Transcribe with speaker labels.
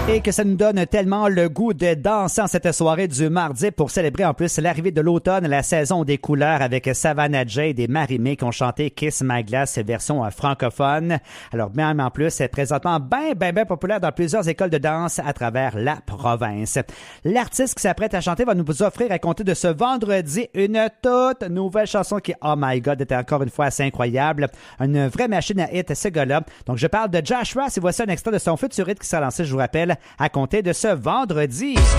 Speaker 1: Et que ça nous donne tellement le goût de danser en cette soirée du mardi pour célébrer en plus l'arrivée de l'automne, la saison des couleurs avec Savannah Jade et Marie-Mé qui ont chanté Kiss My Glass version francophone. Alors même en plus, c'est présentement bien populaire dans plusieurs écoles de danse à travers la province. L'artiste qui s'apprête à chanter va nous offrir à compter de ce vendredi une toute nouvelle chanson qui, oh my god, était encore une fois assez incroyable. Une vraie machine à hit, ce gars-là. Donc je parle de Josh Ross et voici un extrait de son futur hit qui sera lancé, je vous rappelle, à compter de ce vendredi.